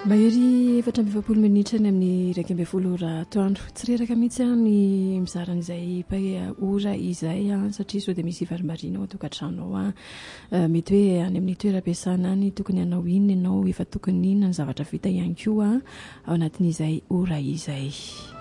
Mahery 4 minitra ny amin'ny 2:20 toandro tsy reraka mihitsy ny mizaran'izay ora izay satria sao dia misy varimbarina ao atokantrano ao mety hoe any amin'ny toeram-piasana ny tokony hanao inona ianao efa tokony inona ny zavatra vita ihany koa ao anatin'izay ora izay.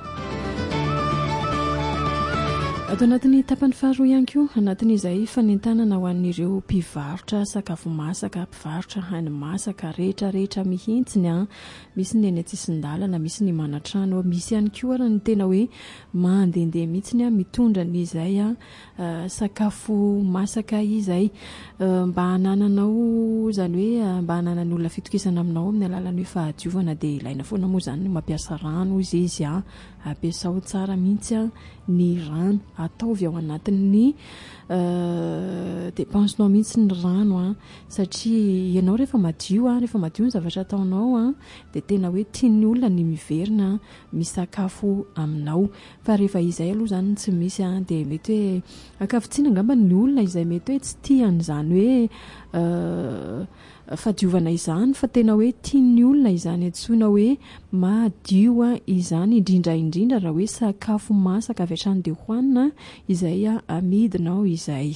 Ato anatin'ny tapany faharoa ihany koa anatin'izay fanentanana ho an'ireo mpivarotra sakafo masaka, mpivarotra hainy masaka rehetra mihintsiny misy ny eny an-tsisin-dalana, misy ny manatrano, misy ihany koa ary ny tena hoe mandehandeha mihitsiny mitondra n'izay sakafo masaka izay mba hanananao zany hoe mba hananany olona fitokisana aminao amin'ny alalan'ny hoe fahadiovana dia ilaina foana moa zany mampiasa rano izy ampiasao tsara mihitsy ny rano ataovy ao anatin'ny dépensenao mihitsy ny rano satria ianao rehefa madio ny zavatra ataonao dia tena hoe tian'ny olona ny miverina misakafo aminao fa rehefa izay aloha zany tsy misy dia mety hoe akavitsiana angamba ny olona izay mety hoe tsy tiany zany hoe fadiovana izany fa tena hoe tian'ny olona izany antsoina hoe madio izany indrindra raha hoe sakafo masaka avy hatrany dia hoanina izay amidinao izay.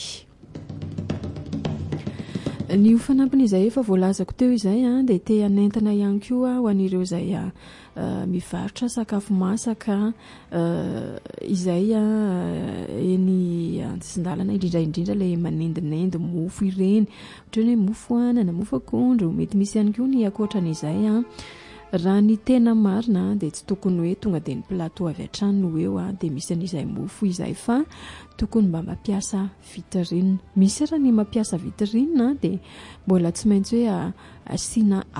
Ny fanampiny izay efa voalazako teo izay dia te hanentana ihany koa ho an'ireo izay mivarotra sakafo masaka izay eny an-tsisin-dalana indrindra ilay manendinendy mofo ireny ohatra hoe mofo anana, mofo akondro, mety misy ihany koa ny akoatran'izay raha ny tena marina dia tsy tokony hoe tonga dia ny plateau avy hatrany no eo dia misy an'izay mofo izay fa tokony mba mampiasa vitrine. Misy raha ny mampiasa vitrine dia mbola tsy maintsy hoe asiana